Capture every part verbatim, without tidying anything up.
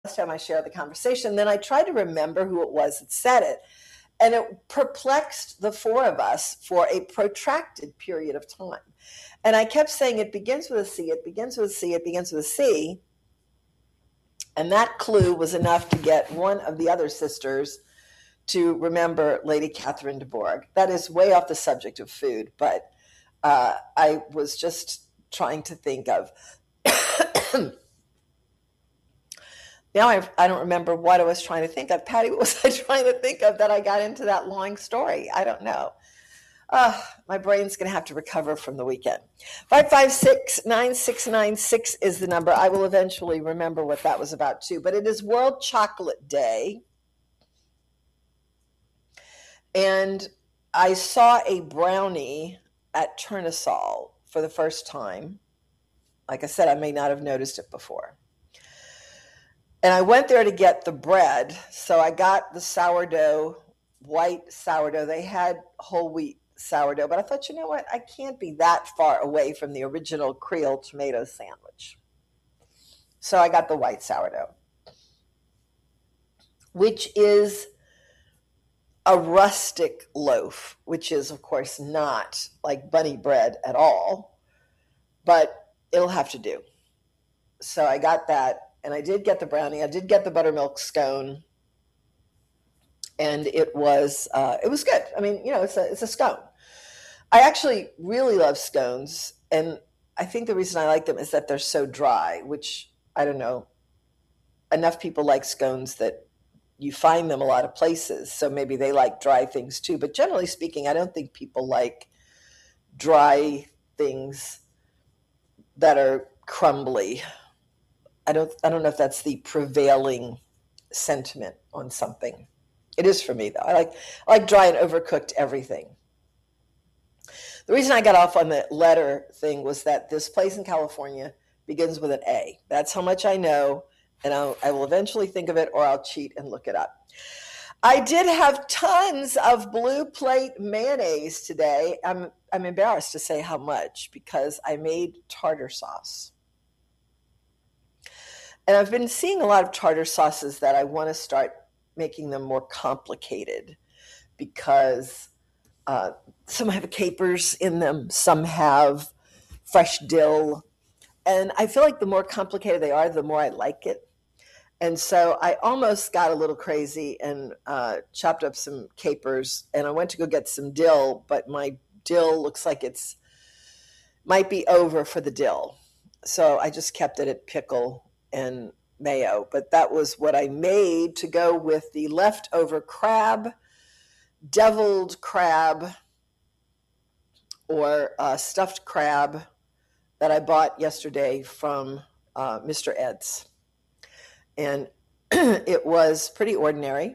last time I shared the conversation. Then I tried to remember who it was that said it. And it perplexed the four of us for a protracted period of time. And I kept saying, it begins with a C, it begins with a C, it begins with a C. And that clue was enough to get one of the other sisters to remember Lady Catherine de Bourgh. That is way off the subject of food, but uh, I was just trying to think of. Now I, I don't remember what I was trying to think of. Patty, what was I trying to think of that I got into that long story? I don't know. Uh, my brain's going to have to recover from the weekend. five five six, nine six nine six is the number. I will eventually remember what that was about too. But it is World Chocolate Day. And I saw a brownie at Tournesol for the first time. Like I said, I may not have noticed it before. And I went there to get the bread. So I got the sourdough, white sourdough. They had whole wheat sourdough, but I thought, you know what? I can't be that far away from the original Creole tomato sandwich. So I got the white sourdough, which is a rustic loaf, which is, of course, not like bunny bread at all, but it'll have to do. So I got that. And I did get the brownie. I did get the buttermilk scone, and it was uh, it was good. I mean, you know, it's a it's a scone. I actually really love scones, and I think the reason I like them is that they're so dry. Which I don't know. Enough people like scones that you find them a lot of places, so maybe they like dry things too. But generally speaking, I don't think people like dry things that are crumbly. I don't I don't know if that's the prevailing sentiment on something. It is for me, though. I like I like dry and overcooked everything. The reason I got off on the letter thing was that this place in California begins with an A. That's how much I know, and I'll, I will eventually think of it, or I'll cheat and look it up. I did have tons of Blue Plate mayonnaise today. I'm I'm embarrassed to say how much because I made tartar sauce. And I've been seeing a lot of tartar sauces that I want to start making them more complicated because uh, some have capers in them, some have fresh dill. And I feel like the more complicated they are, the more I like it. And so I almost got a little crazy and uh, chopped up some capers. And I went to go get some dill, but my dill looks like it's might be over for the dill. So I just kept it at pickle and mayo, but that was what I made to go with the leftover crab, deviled crab, or uh, stuffed crab that I bought yesterday from uh, Mister Ed's. And it was pretty ordinary.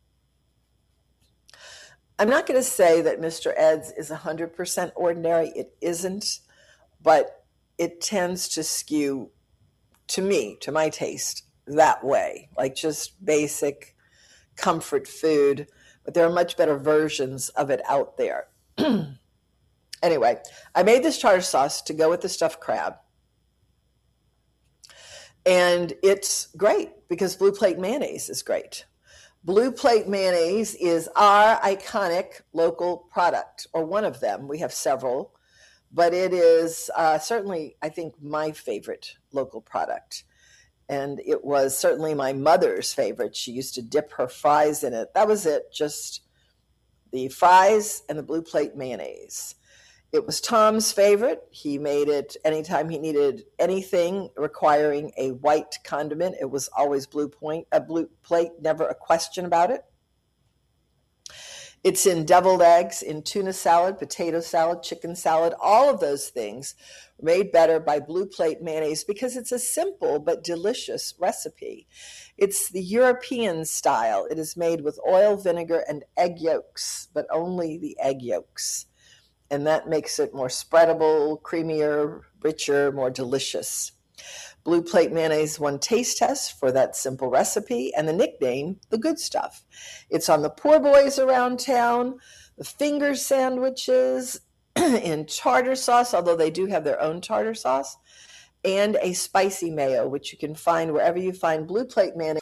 I'm not going to say that Mister Ed's is one hundred percent ordinary. It isn't, but it tends to skew to me, to my taste, that way, like just basic comfort food, but there are much better versions of it out there. Anyway, I made this tartar sauce to go with the stuffed crab, and it's great because Blue Plate mayonnaise is great. Blue Plate mayonnaise is our iconic local product, or one of them. We have several. But it is uh, certainly, I think, my favorite local product. And it was certainly my mother's favorite. She used to dip her fries in it. That was it, just the fries and the Blue Plate mayonnaise. It was Tom's favorite. He made it anytime he needed anything requiring a white condiment. It was always Blue Point, a Blue Plate, never a question about it. It's in deviled eggs, in tuna salad, potato salad, chicken salad. All of those things are made better by Blue Plate mayonnaise because it's a simple but delicious recipe. It's the European style. It is made with oil, vinegar, and egg yolks, but only the egg yolks. And that makes it more spreadable, creamier, richer, more delicious. Blue Plate mayonnaise won taste test for that simple recipe and the nickname, The Good Stuff. It's on the poor boys around town, the finger sandwiches, in tartar sauce, although they do have their own tartar sauce, and a spicy mayo, which you can find wherever you find Blue Plate mayonnaise.